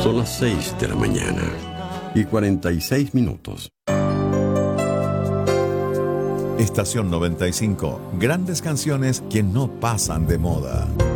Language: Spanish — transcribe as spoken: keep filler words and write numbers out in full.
Son las seis de la mañana y cuarenta y seis minutos. Estación noventa y cinco. Grandes canciones que no pasan de moda.